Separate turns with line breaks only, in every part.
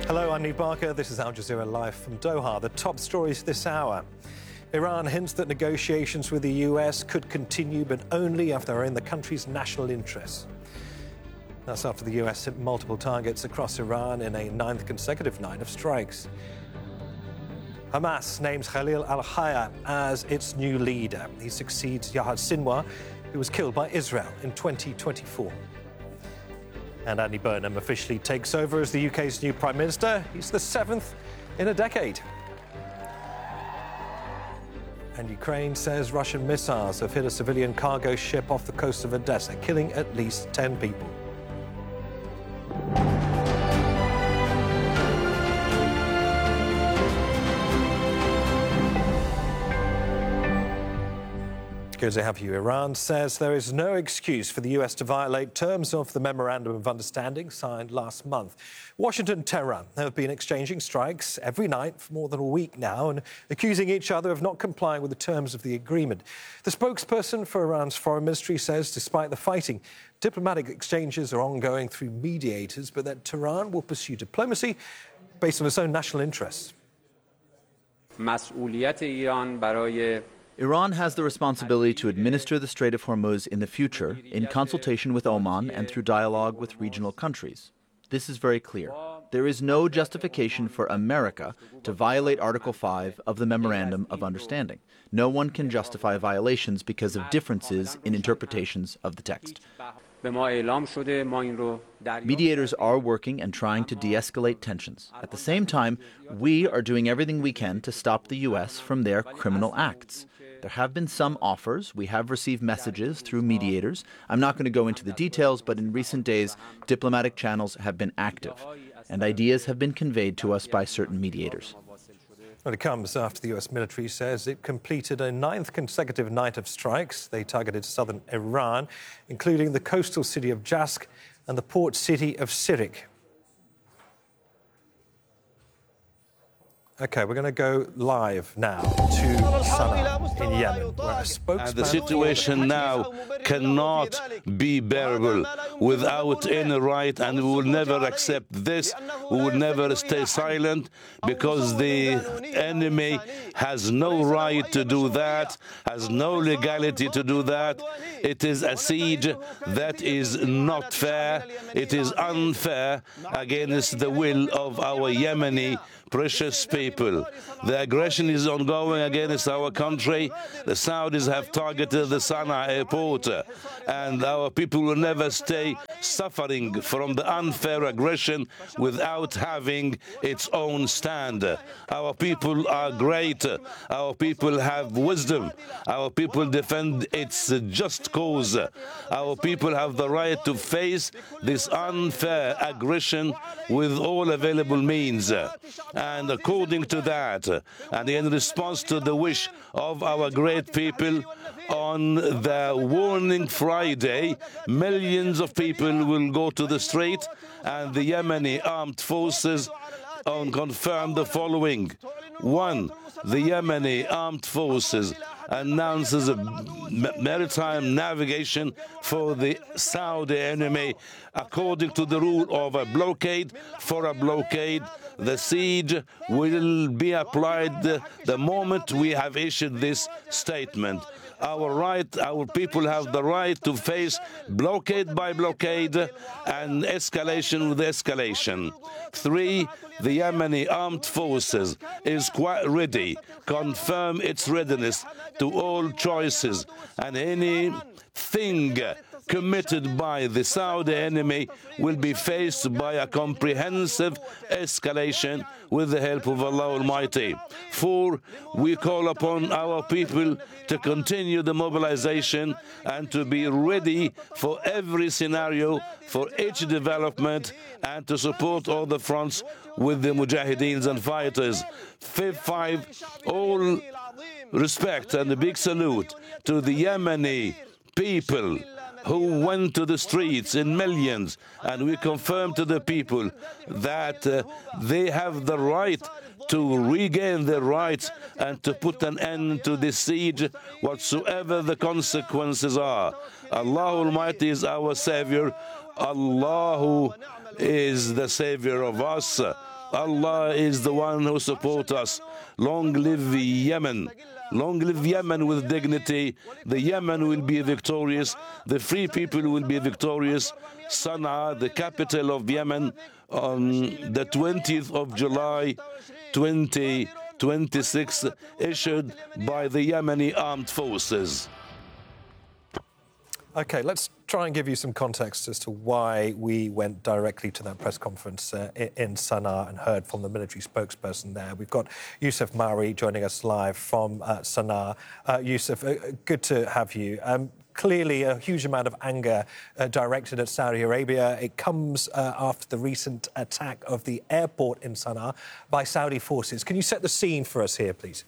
Hello, I'm Niamh Barker. This is Al Jazeera Live from Doha. The top stories this hour. Iran hints that negotiations with the US could continue, but only if they're in the country's national interests. That's after the US hit multiple targets across Iran in a 9th consecutive night of strikes. Hamas names Khalil al-Hayya as its new leader. He succeeds Yahya Sinwar, who was killed by Israel in 2024. And Andy Burnham officially takes over as the UK's new Prime Minister. He's the 7th in a decade. And Ukraine says Russian missiles have hit a civilian cargo ship off the coast of Odessa, killing at least 10 people. Good to have you. Iran says there is no excuse for the US to violate terms of the Memorandum of Understanding signed last month. Washington and Tehran have been exchanging strikes every night for more than a week now and accusing each other of not complying with the terms of the agreement. The spokesperson for Iran's foreign ministry says despite the fighting, diplomatic exchanges are ongoing through mediators, but that Tehran will pursue diplomacy based on its own national interests.
Iran has the responsibility to administer the Strait of Hormuz in the future in consultation with Oman and through dialogue with regional countries. This is very clear. There is no justification for America to violate Article 5 of the Memorandum of Understanding. No one can justify violations because of differences in interpretations of the text. Mediators are working and trying to de-escalate tensions. At the same time, we are doing everything we can to stop the U.S. from their criminal acts. There have been some offers. We have received messages through mediators. I'm not going to go into the details, but in recent days, diplomatic channels have been active, and ideas have been conveyed to us by certain mediators.
Well, it comes after the US military says it completed a 9th consecutive night of strikes. They targeted southern Iran, including the coastal city of Jask and the port city of Sirik. OK, we're going to go live now to Sana'a in Yemen, where a spokesman...
The situation now cannot be bearable without any right, and we will never accept this. We will never stay silent, because the enemy has no right to do that, has no legality to do that. It is a siege that is not fair. It is unfair against the will of our Yemeni precious people. The aggression is ongoing against our country. The Saudis have targeted the Sana'a airport, and our people will never stay suffering from the unfair aggression without having its own stand. Our people are great. Our people have wisdom. Our people defend its just cause. Our people have the right to face this unfair aggression with all available means. And according to that, and in response to the wish of our great people, on the Warning Friday, millions of people will go to the street, and the Yemeni armed forces confirm the following. 1. The Yemeni armed forces announces a maritime navigation for the Saudi enemy according to the rule of a blockade. For a blockade, the siege will be applied the moment we have issued this statement. Our people have the right to face blockade by blockade and escalation with escalation. 3. The Yemeni armed forces is quite ready, confirm its readiness to all choices, and anything committed by the Saudi enemy will be faced by a comprehensive escalation with the help of Allah Almighty. 4. We call upon our people to continue the mobilization and to be ready for every scenario, for each development, and to support all the fronts with the mujahideens and fighters. 5. All respect and a big salute to the Yemeni people who went to the streets in millions, and we confirm to the people that they have the right to regain their rights and to put an end to this siege, whatsoever the consequences are. Allah Almighty is our Savior. Allah is the Savior of us. Allah is the one who supports us. Long live Yemen. Long live Yemen with dignity. The Yemen will be victorious. The free people will be victorious. Sana'a, the capital of Yemen, on the 20th of July 2026, issued by the Yemeni armed forces.
OK, let's try and give you some context as to why we went directly to that press conference in Sana'a and heard from the military spokesperson there. We've got Yousef Mauri joining us live from Sana'a. Yousef, good to have you. Clearly a huge amount of anger directed at Saudi Arabia. It comes after the recent attack of the airport in Sana'a by Saudi forces. Can you set the scene for us here, please?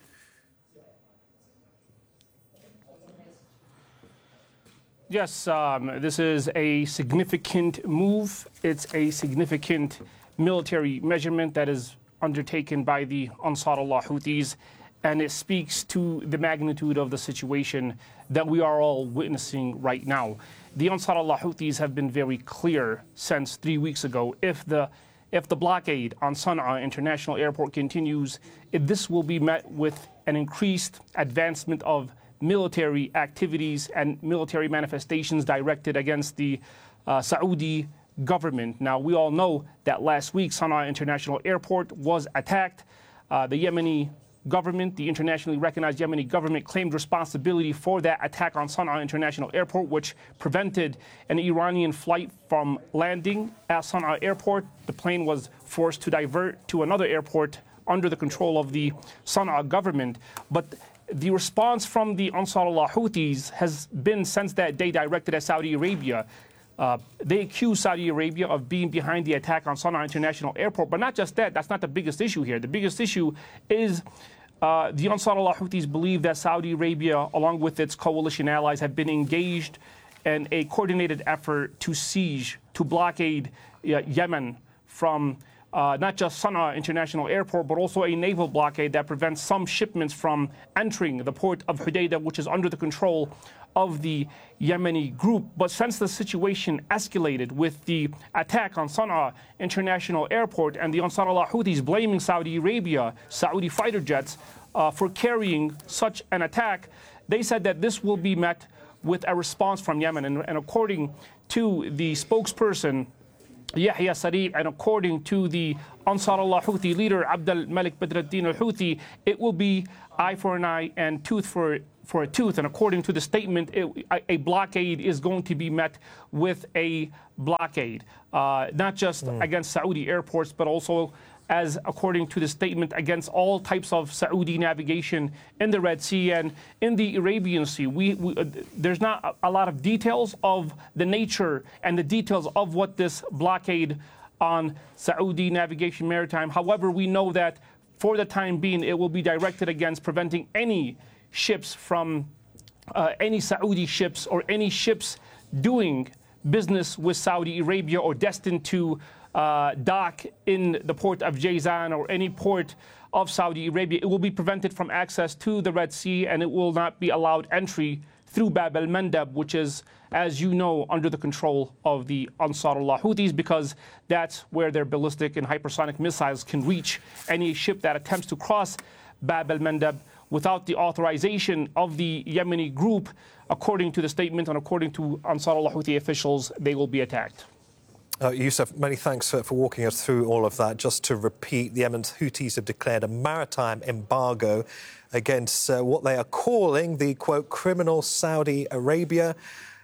Yes, this is a significant move. It's a significant military measurement that is undertaken by the Ansar Allah Houthis, and it speaks to the magnitude of the situation that we are all witnessing right now. The Ansar Allah Houthis have been very clear since 3 weeks ago. If the blockade on Sana'a International Airport continues, this will be met with an increased advancement of military activities and military manifestations directed against the Saudi government. Now, we all know that last week Sana'a International Airport was attacked. The Yemeni government, the internationally recognized Yemeni government, claimed responsibility for that attack on Sana'a International Airport, which prevented an Iranian flight from landing at Sana'a Airport. The plane was forced to divert to another airport under the control of the Sana'a government. But the response from the Ansar Allah Houthis has been, since that day, directed at Saudi Arabia. They accuse Saudi Arabia of being behind the attack on Sana'a International Airport. But not just that, that's not the biggest issue here. The biggest issue is the Ansar Allah Houthis believe that Saudi Arabia, along with its coalition allies, have been engaged in a coordinated effort to siege, to blockade Yemen from not just Sana'a International Airport, but also a naval blockade that prevents some shipments from entering the port of Hodeidah, which is under the control of the Yemeni group. But since the situation escalated with the attack on Sana'a International Airport and the Ansar Allah Houthis blaming Saudi Arabia, Saudi fighter jets, for carrying such an attack, they said that this will be met with a response from Yemen. And according to the spokesperson, Yahya Sari, and according to the Ansar Allah Houthi leader, Abd al-Malik Badr al-Din al-Houthi, it will be eye for an eye and tooth for a tooth. And according to the statement, a blockade is going to be met with a blockade, not just against Saudi airports, but also, as according to the statement, against all types of Saudi navigation in the Red Sea and in the Arabian Sea. There's not a lot of details of the nature and the details of what this blockade on Saudi navigation maritime. However, we know that for the time being, it will be directed against preventing any ships from, any Saudi ships or any ships doing business with Saudi Arabia or destined to dock in the port of Jazan or any port of Saudi Arabia. It will be prevented from access to the Red Sea, and it will not be allowed entry through Bab al-Mandab, which is, as you know, under the control of the Ansar Allah Houthis, because that's where their ballistic and hypersonic missiles can reach any ship that attempts to cross Bab al-Mandab without the authorization of the Yemeni group. According to the statement and according to Ansar Allah Houthi officials, they will be attacked.
Yousef, many thanks for walking us through all of that. Just to repeat, the Yemen's Houthis have declared a maritime embargo against what they are calling the, quote, criminal Saudi Arabia.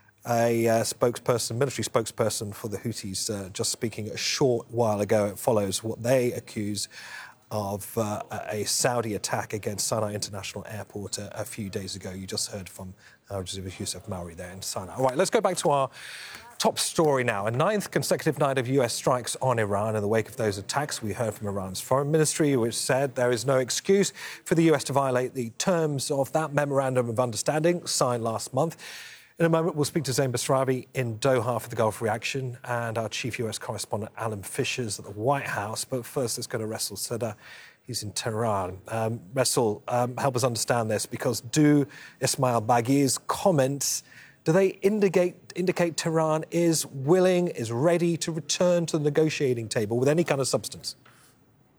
A military spokesperson for the Houthis just speaking a short while ago. It follows what they accuse of a Saudi attack against Sana'a International Airport a few days ago. You just heard from Yousef Mauri there in Sana'a. All right, let's go back to our top story now. A ninth consecutive night of US strikes on Iran. In the wake of those attacks, we heard from Iran's foreign ministry, which said there is no excuse for the US to violate the terms of that memorandum of understanding signed last month. In a moment, we'll speak to Zain Basravi in Doha for the Gulf reaction and our chief US correspondent, Alan Fishers, at the White House. But first, let's go to Ressel Sedda. He's in Tehran. Ressel, help us understand this, because do Ismail Baghier's comments, do they indicate Tehran is willing, is ready to return to the negotiating table with any kind of substance?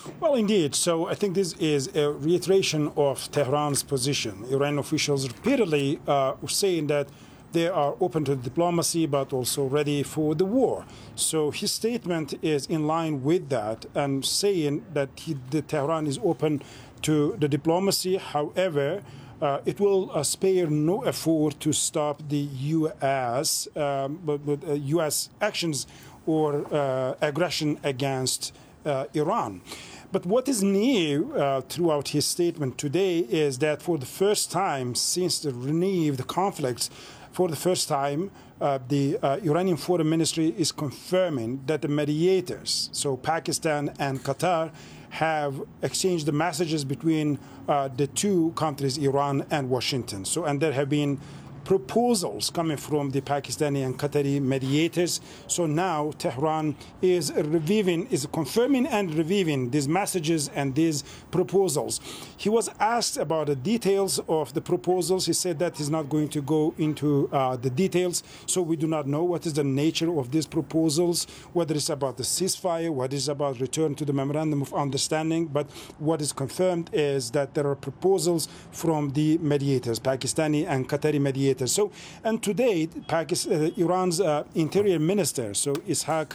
Well, indeed. So I think this is a reiteration of Tehran's position. Iranian officials repeatedly were saying that they are open to diplomacy, but also ready for the war. So his statement is in line with that and saying that Tehran is open to the diplomacy. However, it will spare no effort to stop the U.S. U.S. actions or aggression against Iran. But what is new throughout his statement today is that for the first time since the renewed conflicts, for the first time, the Iranian Foreign Ministry is confirming that the mediators, so Pakistan and Qatar, have exchanged the messages between the two countries, Iran and Washington. So, and there have been proposals coming from the Pakistani and Qatari mediators. So now Tehran is confirming and reviewing these messages and these proposals. He was asked about the details of the proposals. He said that he's not going to go into the details. So we do not know what is the nature of these proposals, whether it's about the ceasefire, what is about return to the memorandum of understanding. But what is confirmed is that there are proposals from the mediators, Pakistani and Qatari mediators. So, and today, Iran's interior minister, so Iskandar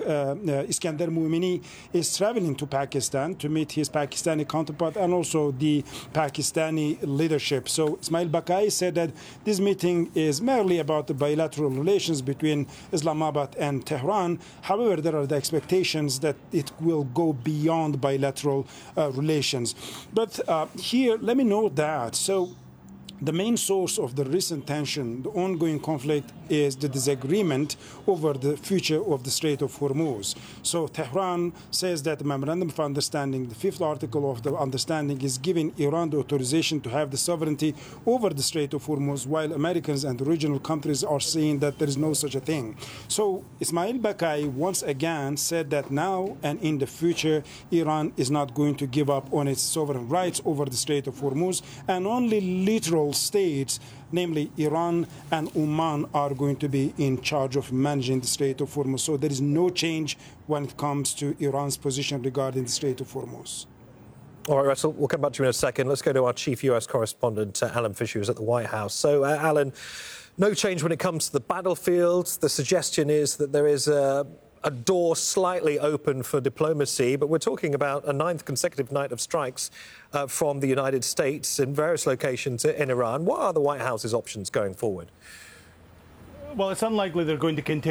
Moumini, is traveling to Pakistan to meet his Pakistani counterpart and also the Pakistani leadership. So Ismail Baqai said that this meeting is merely about the bilateral relations between Islamabad and Tehran. However, there are the expectations that it will go beyond bilateral relations. But here, let me note that. So, the main source of the recent tension, the ongoing conflict, is the disagreement over the future of the Strait of Hormuz. So Tehran says that the Memorandum of Understanding, the fifth article of the understanding, is giving Iran the authorization to have the sovereignty over the Strait of Hormuz, while Americans and the regional countries are saying that there is no such a thing. So Ismail Baqai once again said that now and in the future, Iran is not going to give up on its sovereign rights over the Strait of Hormuz, and only literal states, namely Iran and Oman, are going to be in charge of managing the Strait of Hormuz. So there is no change when it comes to Iran's position regarding the Strait of Hormuz.
All right, Russell, we'll come back to you in a second. Let's go to our chief US correspondent, Alan Fisher, who's at the White House. So, Alan, no change when it comes to the battlefield. The suggestion is that there is a door slightly open for diplomacy, but we're talking about a ninth consecutive night of strikes from the United States in various locations in Iran. What are the White House's options going forward?
Well, it's unlikely they're going to continue